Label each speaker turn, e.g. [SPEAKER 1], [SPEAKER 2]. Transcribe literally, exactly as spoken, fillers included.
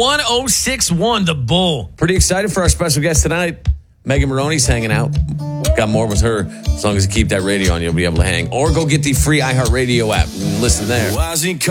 [SPEAKER 1] one oh six one, The Bull.
[SPEAKER 2] Pretty excited for our special guest tonight. Megan Maroney's hanging out. Got more with her. As long as you keep that radio on, you'll be able to hang. Or go get the free iHeartRadio app and listen there.